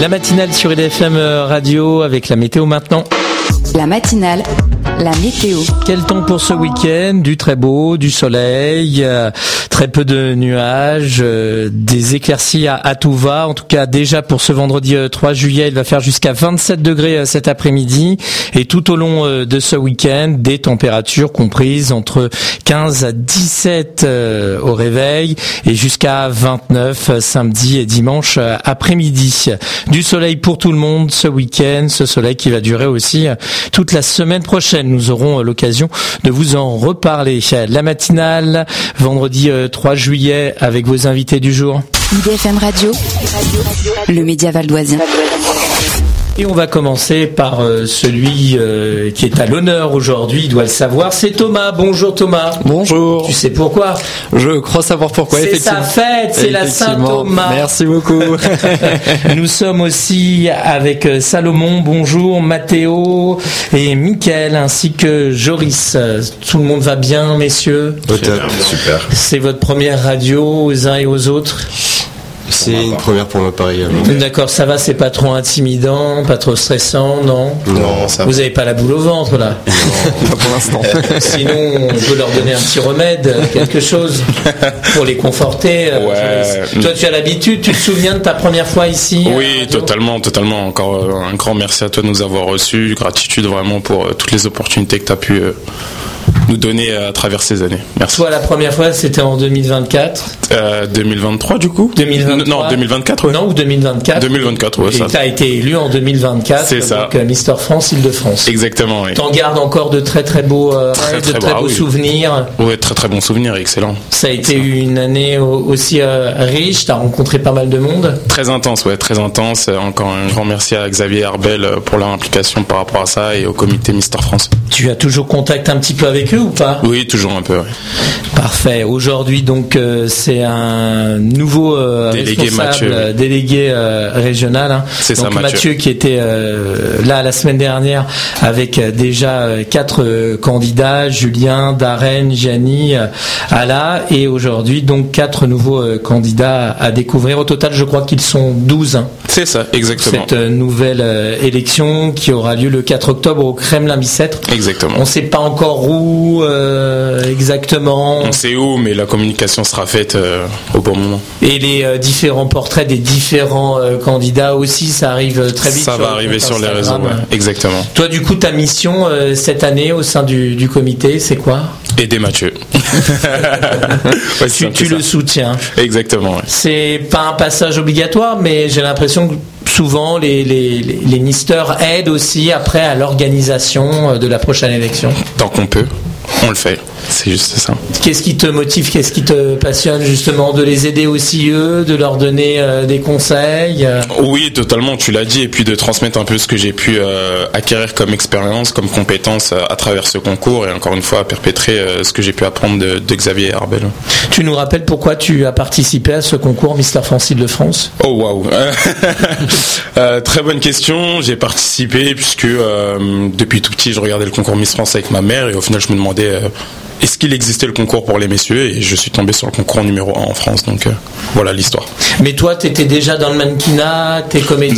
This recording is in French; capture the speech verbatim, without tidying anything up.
La matinale sur I D F M Radio avec la météo maintenant. La matinale, la météo. Quel temps pour ce week-end? Du très beau, du soleil, euh, très peu de nuages, euh, des éclaircies à, à tout va. En tout cas, déjà pour ce vendredi euh, trois juillet, il va faire jusqu'à vingt-sept degrés euh, cet après-midi. Et tout au long euh, de ce week-end, des températures comprises entre quinze à dix-sept euh, au réveil et jusqu'à vingt-neuf euh, samedi et dimanche euh, après-midi. Du soleil pour tout le monde ce week-end, ce soleil qui va durer aussi euh, toute la semaine prochaine. Nous aurons l'occasion de vous en reparler. La matinale, vendredi trois juillet, avec vos invités du jour. I D F M Radio, le média valdoisien. Et on va commencer par euh, celui euh, qui est à l'honneur aujourd'hui, il doit le savoir, c'est Thomas. Bonjour Thomas. Bonjour. Tu sais pourquoi? Je crois savoir pourquoi, c'est effectivement. C'est sa fête, c'est la Saint-Thomas. Merci beaucoup. Nous sommes aussi avec Salomon, bonjour, Mathéo et Mickaël, ainsi que Joris. Tout le monde va bien, messieurs? Peut-être, super. C'est votre première radio aux uns et aux autres? C'est une première pour moi, pareil. D'accord, ça va, c'est pas trop intimidant, pas trop stressant, non? Non, ça va. Vous avez pas la boule au ventre, là? Non, pas pour l'instant. Sinon, on peut leur donner un petit remède, quelque chose, pour les conforter. Ouais. Toi, tu as l'habitude, tu te souviens de ta première fois ici? Oui, totalement, totalement. Encore un grand merci à toi de nous avoir reçus. Gratitude vraiment pour toutes les opportunités que tu as pu nous donner à travers ces années. Merci. Toi, la première fois, c'était en deux mille vingt-quatre euh, deux mille vingt-trois, du coup? deux mille vingt-trois Non, deux mille vingt-quatre, ouais. Non, ou deux mille vingt-quatre deux mille vingt-quatre, ouais. Et tu as été élu en deux mille vingt-quatre. C'est ça. Donc, Mister France, Île-de-France. Exactement, oui. T'en gardes encore de très très beaux, euh, très, de très, très bah, beaux oui. souvenirs. Oui, très très bon souvenir, excellent. Ça a été ça. Une année aussi euh, riche, tu as rencontré pas mal de monde. Très intense, ouais, très intense. Encore un grand merci à Xavier Arbel pour leur implication par rapport à ça et au comité Mister France. Tu as toujours contact un petit peu avec eux ou pas? Oui, toujours un peu, ouais. Parfait. Aujourd'hui, donc, euh, c'est un nouveau euh, délégué responsable, Mathieu, oui. délégué euh, régional. Hein. C'est donc, ça, Mathieu. Mathieu qui était euh, là la semaine dernière avec euh, déjà euh, quatre euh, candidats, Julien, Darren, Gianni, euh, Ala, et aujourd'hui donc quatre nouveaux euh, candidats à découvrir. Au total, je crois qu'ils sont douze. Hein. C'est ça, exactement. Cette euh, nouvelle euh, élection qui aura lieu le quatre octobre au Kremlin-Bicêtre. Exactement. On ne sait pas encore où euh, exactement. On sait où, mais la communication sera faite euh, au bon moment. Et les euh, différents portraits des différents euh, candidats aussi, ça arrive très vite. Ça va arriver sur les réseaux, ouais. Exactement. Toi, du coup, ta mission euh, cette année au sein du, du comité, c'est quoi? Aider Mathieu. Ouais, tu tu le soutiens. Exactement. Ouais. C'est pas un passage obligatoire, mais j'ai l'impression que souvent les, les, les, les misters aident aussi après à l'organisation de la prochaine élection. Tant qu'on peut, on le fait. C'est juste ça. Qu'est-ce qui te motive, qu'est-ce qui te passionne justement de les aider aussi eux, de leur donner euh, des conseils? Oui, totalement, tu l'as dit, et puis de transmettre un peu ce que j'ai pu euh, acquérir comme expérience, comme compétence euh, à travers ce concours, et encore une fois perpétrer euh, ce que j'ai pu apprendre de, de Xavier Arbel. Tu nous rappelles pourquoi tu as participé à ce concours Mister France Île-de-France? Oh waouh. euh, Très bonne question. J'ai participé puisque euh, depuis tout petit je regardais le concours Miss France avec ma mère, et au final je me demandais euh, est-ce qu'il existait le concours pour les messieurs, et je suis tombé sur le concours numéro un en France, donc euh, voilà l'histoire. Mais toi, tu étais déjà dans le mannequinat, t'es comédien.